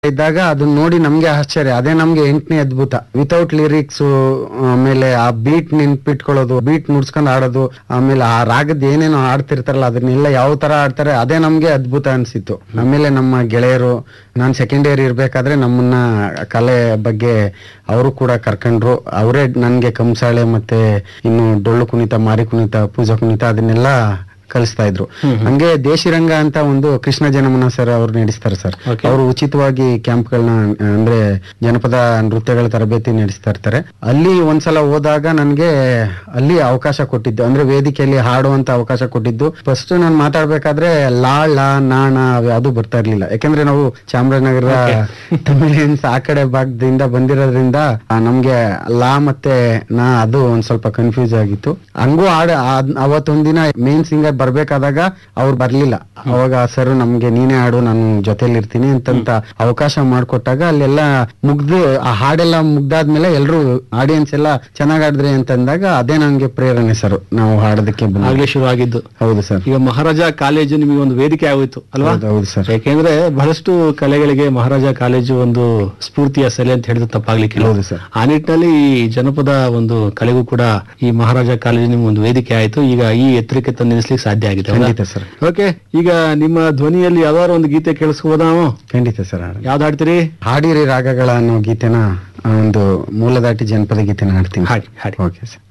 ಇದ್ದಾಗ ಅದನ್ನ ನೋಡಿ ನಮ್ಗೆ ಆಶ್ಚರ್ಯ. ಅದೇ ನಮ್ಗೆ 8ನೇ ಅದ್ಭುತ. ವಿತೌಟ್ ಲಿರಿಕ್ಸ್, ಆಮೇಲೆ ಆ ಬೀಟ್ ನೆನ್ಪಿಟ್ಕೊಳ್ಳೋದು, ಬೀಟ್ ನುಡ್ಸ್ಕೊಂಡ್ ಆಡೋದು, ಆಮೇಲೆ ಆ ರಾಗದ ಏನೇನೋ ಆಡ್ತಿರ್ತಾರಲ್ಲ ಅದನ್ನೆಲ್ಲ ಯಾವ ತರ ಆಡ್ತಾರೆ, ಅದೇ ನಮ್ಗೆ ಅದ್ಭುತ ಅನ್ಸಿತ್ತು. ಆಮೇಲೆ ನಮ್ಮ ಗೆಳೆಯರು, ನಾನ್ ಸೆಕೆಂಡ್ ಇಯರ್ ಇರ್ಬೇಕಾದ್ರೆ ನಮ್ಮನ್ನ ಕಲೆ ಬಗ್ಗೆ ಅವರು ಕೂಡ ಕರ್ಕೊಂಡ್ರು. ಅವರೇ ನನ್ಗೆ ಕಂಸಾಳೆ ಮತ್ತೆ ಇನ್ನು ಡೊಳ್ಳು ಕುಣಿತ, ಮಾರಿ ಕುಣಿತ, ಪೂಜಾ ಕುಣಿತ ಅದನ್ನೆಲ್ಲ ಕಲಿಸ್ತಾ ಇದ್ರು. ಹಂಗೆ ದೇಶಿರಂಗ ಅಂತ ಒಂದು ಕೃಷ್ಣ ಜನಮನ ಸರ್ ಅವ್ರು ನಡೆಸ್ತಾರೆ ಸರ್. ಅವರು ಉಚಿತವಾಗಿ ಕ್ಯಾಂಪ್ಗಳನ್ನ, ಅಂದ್ರೆ ಜನಪದ ನೃತ್ಯಗಳ ತರಬೇತಿ ನಡೆಸ್ತಾ ಇರ್ತಾರೆ. ಅಲ್ಲಿ ಒಂದ್ಸಲ ಹೋದಾಗ ನನ್ಗೆ ಅಲ್ಲಿ ಅವಕಾಶ ಕೊಟ್ಟಿದ್ದು, ಅಂದ್ರೆ ವೇದಿಕೆಯಲ್ಲಿ ಹಾಡುವಂತ ಅವಕಾಶ ಕೊಟ್ಟಿದ್ದು. ಫಸ್ಟ್ ನಾನು ಮಾತಾಡ್ಬೇಕಾದ್ರೆ ಲಾಳ ನಾಣ ಅದು ಬರ್ತಾ ಇರ್ಲಿಲ್ಲ, ಯಾಕಂದ್ರೆ ನಾವು ಚಾಮರಾಜನಗರ ತಮಿಳಿಯನ್ಸ್ ಆ ಕಡೆ ಭಾಗದಿಂದ ಬಂದಿರೋದ್ರಿಂದ ನಮ್ಗೆ ಲಾ ಮತ್ತೆ ನಾ ಅದು ಒಂದ್ ಸ್ವಲ್ಪ ಕನ್ಫ್ಯೂಸ್ ಆಗಿತ್ತು. ಹಂಗೂ ಅವತ್ತೊಂದಿನ ಮೇನ್ ಸಿಂಗರ್ ಬರ್ಬೇಕಾದಾಗ ಅವ್ರು ಬರ್ಲಿಲ್ಲ. ಅವಾಗ ಸರ್ ನಮ್ಗೆ ನೀನೇ ಹಾಡು, ನಾನು ಜೊತೆಲಿ ಇರ್ತೀನಿ ಅಂತಂತ ಅವಕಾಶ ಮಾಡ್ಕೊಟ್ಟಾಗ ಅಲ್ಲೆಲ್ಲ ಮುಗ್ದು ಆ ಹಾಡೆಲ್ಲ ಮುಗ್ದಾದ್ಮೇಲೆ ಎಲ್ರು ಆಡಿಯನ್ಸ್ ಎಲ್ಲ ಚೆನ್ನಾಗ್ ಆಡಿದ್ರಿ ಅಂತಂದಾಗ ಅದೇ ನಂಗೆ ಪ್ರೇರಣೆ ಸರ್, ನಾವು ಹಾಡೋದಕ್ಕೆ ಆಗ್ಲೇ ಶುರು ಆಗಿದ್ದು. ಹೌದು ಸರ್. ಈಗ ಮಹಾರಾಜ ಕಾಲೇಜು ನಿಮಗೆ ಒಂದು ವೇದಿಕೆ ಆಗೋಯ್ತು ಅಲ್ವಾ? ಹೌದು ಸರ್. ಯಾಕೆಂದ್ರೆ ಬಹಳಷ್ಟು ಕಲೆಗಳಿಗೆ ಮಹಾರಾಜ ಕಾಲೇಜು ಒಂದು ಸ್ಫೂರ್ತಿಯ ಸೆಲೆ ಅಂತ ಹೇಳಿದ್ರೆ ತಪ್ಪಾಗ್ಲಿಕ್ಕಿಲ್ಲ. ಹೌದು ಸರ್. ಆ ನಿಟ್ಟಿನಲ್ಲಿ ಈ ಜನಪದ ಒಂದು ಕಲೆಗೂ ಕೂಡ ಈ ಮಹಾರಾಜ ಕಾಲೇಜು ನಿಮ್ಗೆ ಒಂದು ವೇದಿಕೆ ಆಯ್ತು. ಈಗ ಈ ಎತ್ತರಕ್ಕೆ ತಂದು ನಿಲ್ಲಿಸ್ಲಿಕ್ಕೆ ಸಾಧ್ಯ ಆಗಿದೆ. ಖಂಡಿತ ಸರ್. ಓಕೆ, ಈಗ ನಿಮ್ಮ ಧ್ವನಿಯಲ್ಲಿ ಯಾವ್ದಾದ್ರು ಒಂದು ಗೀತೆ ಕೇಳಿಸ್ಬೋದಾ ನಾವು? ಖಂಡಿತ ಸರ್. ಯಾವ್ದು ಹಾಡ್ತೀರಿ? ಹಾಡಿರಿ ರಾಗಗಳ ಅನ್ನೋ ಗೀತೆನ, ಒಂದು ಮೂಲದಾಟಿ ಜನಪದ ಗೀತೆನ ಹಾಡ್ತೀನಿ. ಹಾಡಿ ಹಾಡಿ. Okay sir.